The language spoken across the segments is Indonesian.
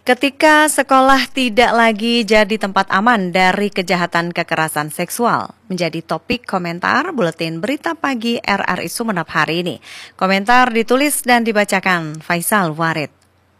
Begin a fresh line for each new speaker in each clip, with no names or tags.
Ketika sekolah tidak lagi jadi tempat aman dari kejahatan kekerasan seksual, menjadi topik komentar Buletin Berita Pagi RRI Sumeneb hari ini. Komentar ditulis dan dibacakan Faisal Warid.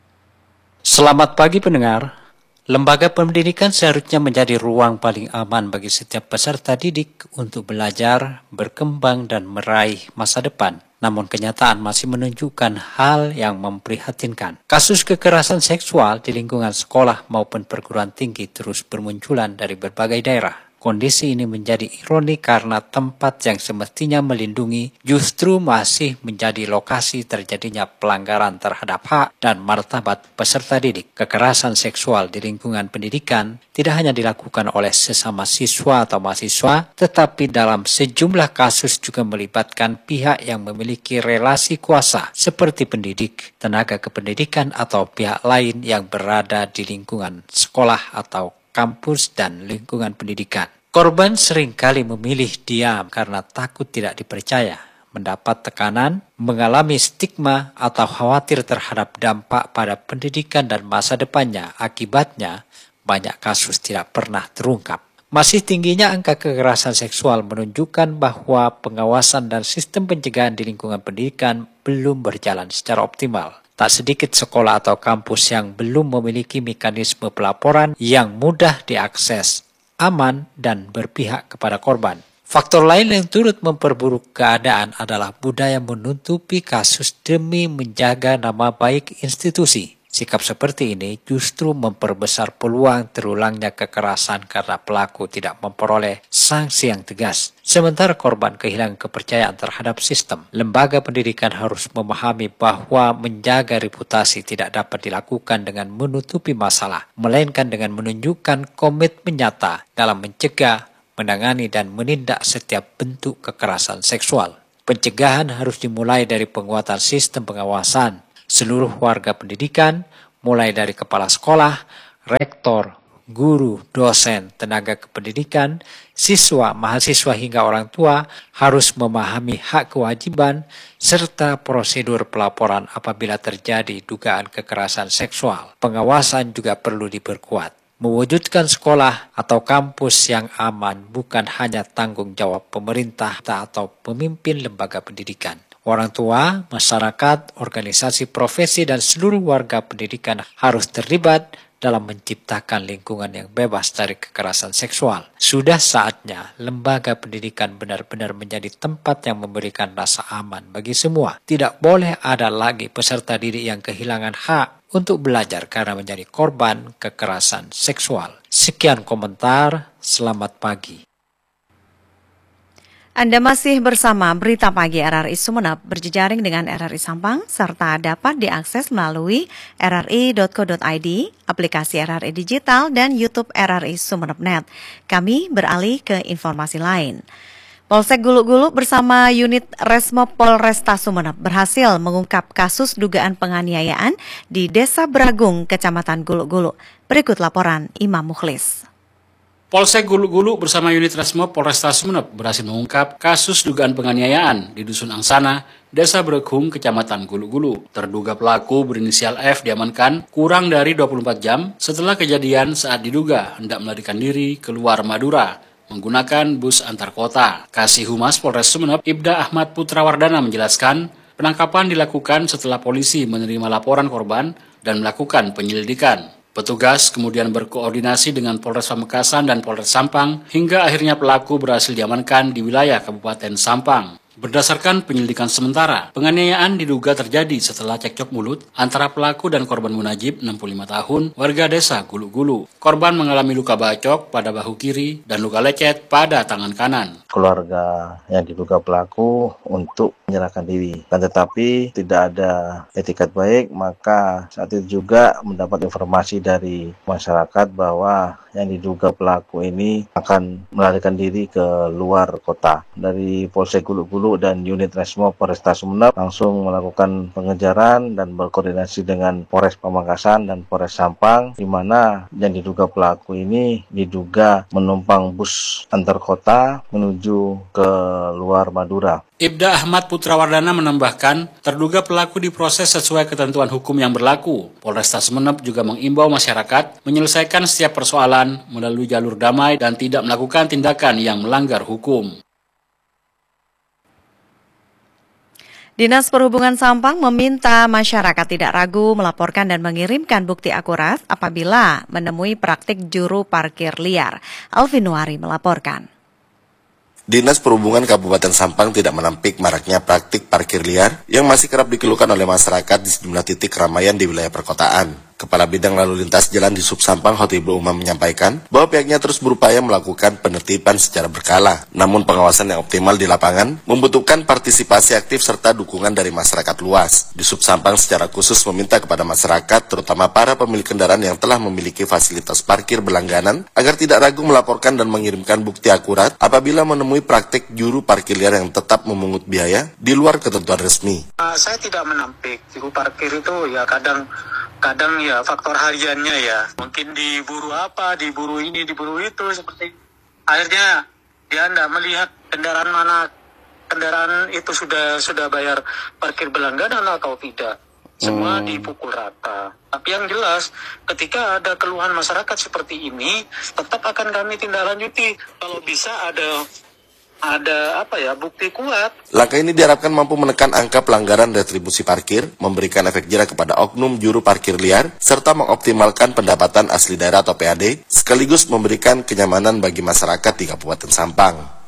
Selamat pagi pendengar. Lembaga pendidikan seharusnya menjadi ruang paling aman bagi setiap peserta didik untuk belajar, berkembang, dan meraih masa depan. Namun kenyataan masih menunjukkan hal yang memprihatinkan. Kasus kekerasan seksual di lingkungan sekolah maupun perguruan tinggi terus bermunculan dari berbagai daerah. Kondisi ini menjadi ironi karena tempat yang semestinya melindungi justru masih menjadi lokasi terjadinya pelanggaran terhadap hak dan martabat peserta didik. Kekerasan seksual di lingkungan pendidikan tidak hanya dilakukan oleh sesama siswa atau mahasiswa, tetapi dalam sejumlah kasus juga melibatkan pihak yang memiliki relasi kuasa seperti pendidik, tenaga kependidikan atau pihak lain yang berada di lingkungan sekolah atau kampus dan lingkungan pendidikan. Korban seringkali memilih diam karena takut tidak dipercaya, mendapat tekanan, mengalami stigma atau khawatir terhadap dampak pada pendidikan dan masa depannya. Akibatnya, banyak kasus tidak pernah terungkap. Masih tingginya angka kekerasan seksual menunjukkan bahwa pengawasan dan sistem pencegahan di lingkungan pendidikan belum berjalan secara optimal. Tak sedikit sekolah atau kampus yang belum memiliki mekanisme pelaporan yang mudah diakses, aman, dan berpihak kepada korban. Faktor lain yang turut memperburuk keadaan adalah budaya menutupi kasus demi menjaga nama baik institusi. Sikap seperti ini justru memperbesar peluang terulangnya kekerasan karena pelaku tidak memperoleh sanksi yang tegas. Sementara korban kehilangan kepercayaan terhadap sistem. Lembaga pendidikan harus memahami bahwa menjaga reputasi tidak dapat dilakukan dengan menutupi masalah, melainkan dengan menunjukkan komitmen nyata dalam mencegah, menangani, dan menindak setiap bentuk kekerasan seksual. Pencegahan harus dimulai dari penguatan sistem pengawasan. Seluruh warga pendidikan, mulai dari kepala sekolah, rektor, guru, dosen, tenaga kependidikan, siswa, mahasiswa hingga orang tua harus memahami hak kewajiban serta prosedur pelaporan apabila terjadi dugaan kekerasan seksual. Pengawasan juga perlu diperkuat. Mewujudkan sekolah atau kampus yang aman bukan hanya tanggung jawab pemerintah atau pemimpin lembaga pendidikan. Orang tua, masyarakat, organisasi profesi, dan seluruh warga pendidikan harus terlibat dalam menciptakan lingkungan yang bebas dari kekerasan seksual. Sudah saatnya lembaga pendidikan benar-benar menjadi tempat yang memberikan rasa aman bagi semua. Tidak boleh ada lagi peserta didik yang kehilangan hak untuk belajar karena menjadi korban kekerasan seksual. Sekian komentar, selamat pagi.
Anda masih bersama Berita Pagi RRI Sumeneb berjejaring dengan RRI Sampang serta dapat diakses melalui rri.co.id, aplikasi RRI Digital, dan YouTube RRI Sumeneb.net. Kami beralih ke informasi lain. Polsek Gulu-Gulu bersama unit Resmob Polresta Sumeneb berhasil mengungkap kasus dugaan penganiayaan di Desa Bragung, Kecamatan Gulu-Gulu. Berikut laporan Imam Mukhlis.
Polsek Gulu-Gulu bersama unit Resmob Polresta Sumeneb berhasil mengungkap kasus dugaan penganiayaan di Dusun Angsana, Desa Bragung, Kecamatan Gulu-Gulu. Terduga pelaku berinisial F diamankan kurang dari 24 jam setelah kejadian saat diduga hendak melarikan diri keluar Madura menggunakan bus antar kota. Kasih Humas Polres Sumeneb, Ibda Ahmad Putrawardana menjelaskan, penangkapan dilakukan setelah polisi menerima laporan korban dan melakukan penyelidikan. Petugas kemudian berkoordinasi dengan Polres Pamekasan dan Polres Sampang hingga akhirnya pelaku berhasil diamankan di wilayah Kabupaten Sampang. Berdasarkan penyelidikan sementara, penganiayaan diduga terjadi setelah cekcok mulut antara pelaku dan korban Munajib, 65 tahun, warga desa Gulu-Gulu. Korban mengalami luka bacok pada bahu kiri dan luka lecet pada tangan kanan.
Keluarga yang diduga pelaku untuk menyerahkan diri. Dan tetapi tidak ada etikat baik, maka saat itu juga mendapat informasi dari masyarakat bahwa yang diduga pelaku ini akan melarikan diri ke luar kota. Dari Polsek Gulu-Gulu Gulu dan unit Resmo Polresta Sumeneb langsung melakukan pengejaran dan berkoordinasi dengan Polres Pamekasan dan Polres Sampang, di mana yang diduga pelaku ini diduga menumpang bus antar kota menuju ke luar Madura.
Ibda Ahmad Putrawardana menambahkan, terduga pelaku diproses sesuai ketentuan hukum yang berlaku. Polresta Sumeneb juga mengimbau masyarakat menyelesaikan setiap persoalan melalui jalur damai dan tidak melakukan tindakan yang melanggar hukum.
Dinas Perhubungan Sampang meminta masyarakat tidak ragu melaporkan dan mengirimkan bukti akurat apabila menemui praktik juru parkir liar. Alvin Nuari melaporkan.
Dinas Perhubungan Kabupaten Sampang tidak menampik maraknya praktik parkir liar yang masih kerap dikeluhkan oleh masyarakat di sejumlah titik keramaian di wilayah perkotaan. Kepala Bidang Lalu Lintas Jalan di Sub Sampang, Khotibul Umam menyampaikan bahwa pihaknya terus berupaya melakukan penertiban secara berkala. Namun pengawasan yang optimal di lapangan membutuhkan partisipasi aktif serta dukungan dari masyarakat luas. Di Sub Sampang secara khusus meminta kepada masyarakat, terutama para pemilik kendaraan yang telah memiliki fasilitas parkir berlangganan, agar tidak ragu melaporkan dan mengirimkan bukti akurat apabila menemui praktik juru parkir liar yang tetap memungut biaya di luar ketentuan resmi.
Saya tidak menampik juru parkir itu ya kadang ya faktor hariannya ya, mungkin diburu apa, diburu ini, diburu itu, seperti akhirnya dia tidak melihat kendaraan itu sudah bayar parkir berlangganan atau tidak. Semua dipukul rata. Tapi yang jelas, ketika ada keluhan masyarakat seperti ini, tetap akan kami tindak lanjuti. Kalau bisa ada bukti kuat.
Langkah ini diharapkan mampu menekan angka pelanggaran retribusi parkir, memberikan efek jera kepada oknum juru parkir liar, serta mengoptimalkan pendapatan asli daerah atau PAD, sekaligus memberikan kenyamanan bagi masyarakat di Kabupaten Sampang.